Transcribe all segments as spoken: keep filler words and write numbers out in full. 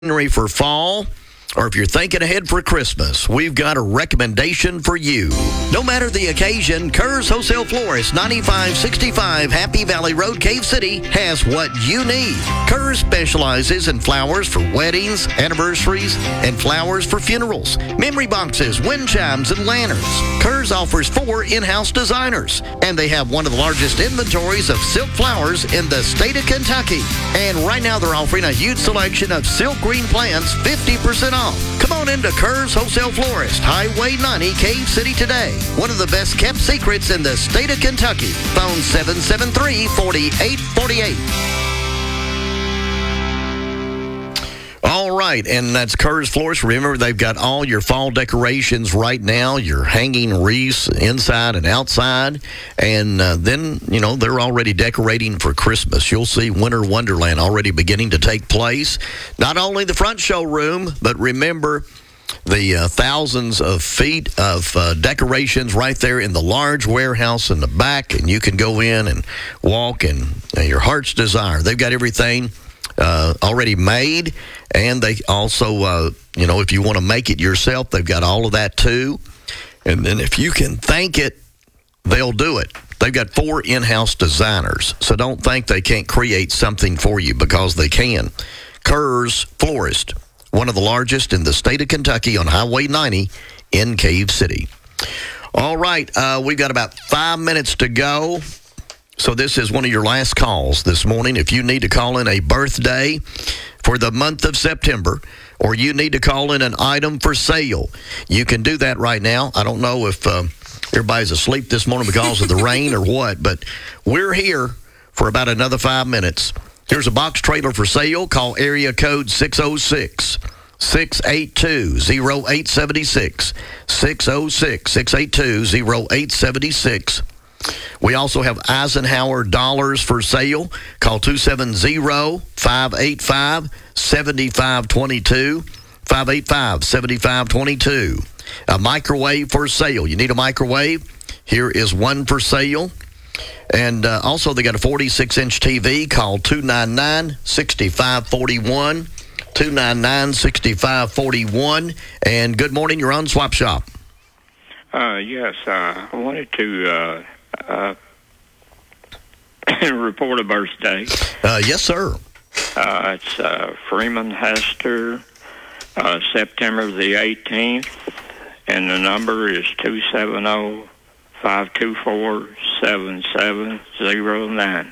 for fall, or if you're thinking ahead for Christmas, we've got a recommendation for you. No matter the occasion, Kerr's Wholesale Florist, ninety-five sixty-five Happy Valley Road, Cave City, has what you need. Kerr's specializes in flowers for weddings, anniversaries, and flowers for funerals, memory boxes, wind chimes, and lanterns. Kerr's offers four in-house designers, and they have one of the largest inventories of silk flowers in the state of Kentucky. And right now they're offering a huge selection of silk green plants, fifty percent off. Come on into Kerr's Wholesale Florist, Highway ninety, Cave City today. One of the best kept secrets in the state of Kentucky. Phone seven seven three, four eight four eight. All right, and that's Kerr's Florist. Remember, they've got all your fall decorations right now, your hanging wreaths inside and outside. And uh, then, you know, they're already decorating for Christmas. You'll see Winter Wonderland already beginning to take place. Not only the front showroom, but remember the uh, thousands of feet of uh, decorations right there in the large warehouse in the back. And you can go in and walk and uh, your heart's desire. They've got everything Uh, already made, and they also, uh, you know, if you want to make it yourself, they've got all of that too. And then if you can think it, they'll do it. They've got four in-house designers, so don't think they can't create something for you, because they can. Kerr's Florist, one of the largest in the state of Kentucky on Highway ninety in Cave City. All right, uh, we've got about five minutes to go. So this is one of your last calls this morning. If you need to call in a birthday for the month of September, or you need to call in an item for sale, you can do that right now. I don't know if uh, everybody's asleep this morning because of the rain or what, but we're here for about another five minutes. Here's a box trailer for sale. Call area code six oh six, six eight two, oh eight seven six, six oh six, six eight two, oh eight seven six. We also have Eisenhower dollars for sale. Call two seven zero, five eight five, seven five two two, five eight five, seven five two two. A microwave for sale. You need a microwave? Here is one for sale. And uh, also they got a forty-six inch T V. Call two nine nine, six five four one, two nine nine, six five four one. And good morning, you're on Swap Shop. Uh, yes, uh, I wanted to... Uh Uh, report a birthday. Uh, yes, sir. Uh, it's uh, Freeman Hester, uh, September the eighteenth, and the number is two seven zero, five two four, seven seven zero nine.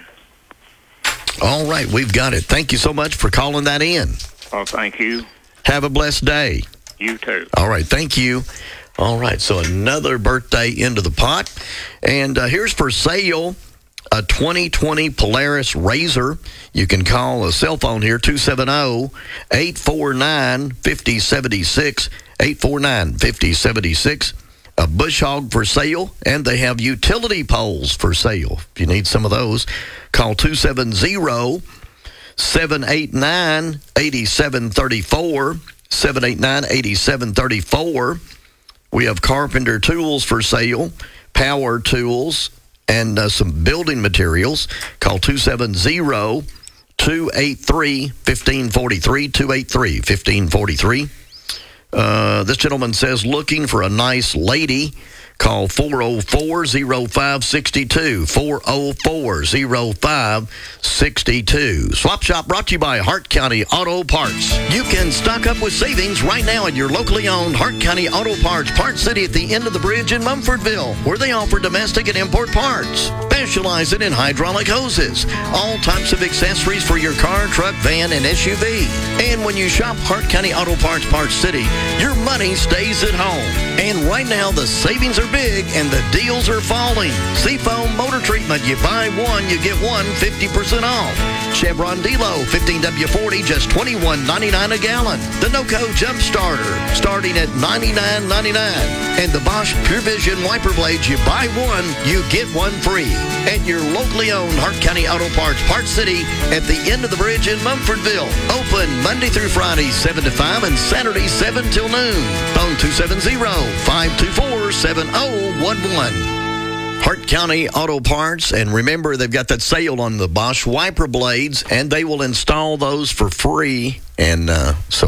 All right, we've got it. Thank you so much for calling that in. Oh, thank you. Have a blessed day. You too. All right, thank you. All right, so another birthday into the pot. And uh, here's for sale a twenty twenty Polaris RZR. You can call a cell phone here, two seven zero, eight four nine, five zero seven six, eight four nine, five zero seven six. A Bush Hog for sale, and they have utility poles for sale. If you need some of those, call two seven zero, seven eight nine, eight seven three four, seven eight nine, eight seven three four. We have carpenter tools for sale, power tools, and uh, some building materials. Call two seven zero, two eight three, one five four three, two eight three, one five four three. Uh, this gentleman says, looking for a nice lady. Call four oh four, oh five six two, four oh four, oh five six two. Swap Shop brought to you by Hart County Auto Parts. You can stock up with savings right now at your locally owned Hart County Auto Parts, Parts City at the end of the bridge in Mumfordville, where they offer domestic and import parts, specializing in hydraulic hoses, all types of accessories for your car, truck, van, and S U V. And when you shop Hart County Auto Parts, Parts City, your money stays at home. And right now, the savings are big and the deals are falling. Seafoam motor treatment, you buy one, you get one fifty percent off. Chevron Delo fifteen W forty, just twenty-one ninety-nine a gallon. The NOCO Jump Starter starting at ninety-nine ninety-nine. And the Bosch Pure Vision wiper blades, you buy one, you get one free. At your locally owned Hart County Auto Parts, Parts City at the end of the bridge in Mumfordville. Open Monday through Friday, seven to five, and Saturday, seven till noon. Phone two seven zero, five two four, seven oh one one. Hart County Auto Parts, and remember, they've got that sale on the Bosch wiper blades, and they will install those for free. And uh, so